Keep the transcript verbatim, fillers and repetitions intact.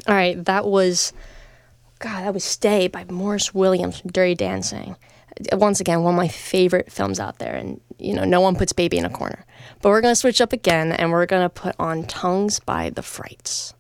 All right, that was, God, that was Stay by Morris Williams from Dirty Dancing. Once again, one of my favorite films out there, and, you know, no one puts baby in a corner. But we're going to switch up again, and we're going to put on Tongues by The Frights.